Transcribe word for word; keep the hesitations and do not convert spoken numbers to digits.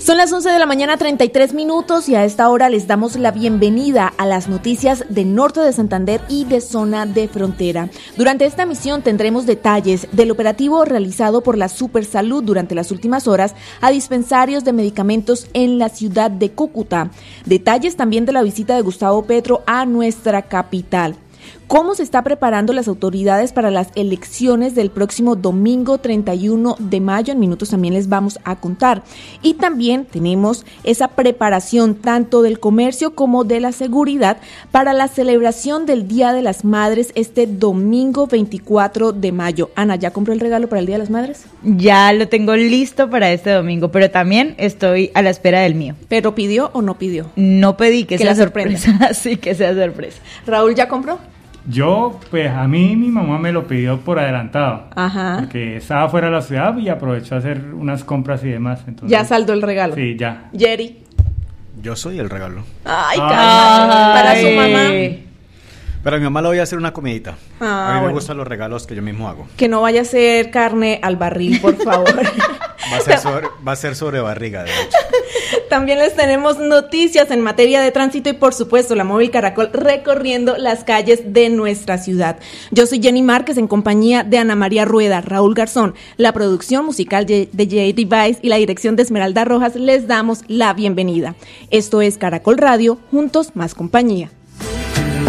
Son las once de la mañana, treinta y tres minutos, y a esta hora les damos la bienvenida a las noticias de Norte de Santander y de Zona de Frontera. Durante esta emisión tendremos detalles del operativo realizado por la Supersalud durante las últimas horas a dispensarios de medicamentos en la ciudad de Cúcuta. Detalles también de la visita de Gustavo Petro a nuestra capital. ¿Cómo se está preparando las autoridades para las elecciones del próximo domingo treinta y uno de mayo? En minutos también les vamos a contar. Y también tenemos esa preparación tanto del comercio como de la seguridad para la celebración del Día de las Madres este domingo veinticuatro de mayo. Ana, ¿ya compró el regalo para el Día de las Madres? Ya lo tengo listo para este domingo, pero también estoy a la espera del mío. ¿Pero pidió o no pidió? No pedí, que, que sea la sorpresa. Sí, que sea sorpresa. ¿Raúl ya compró? Yo, pues a mí mi mamá me lo pidió por adelantado. Ajá. Porque estaba fuera de la ciudad y aprovechó a hacer unas compras y demás. Entonces, ¿ya saldó el regalo? Sí, ya. Jerry. Yo soy el regalo. Ay, Ay. caramba. Para su mamá. Pero a mi mamá le voy a hacer una comidita. Ah, a mí bueno. me gustan los regalos que yo mismo hago. Que no vaya a ser carne al barril, por favor. Va a ser sobre, va a ser sobre barriga, de hecho. También les tenemos noticias en materia de tránsito y, por supuesto, la Móvil Caracol recorriendo las calles de nuestra ciudad. Yo soy Jenny Márquez en compañía de Ana María Rueda, Raúl Garzón, la producción musical de, de J Device y la dirección de Esmeralda Rojas. Les damos la bienvenida. Esto es Caracol Radio, juntos más compañía.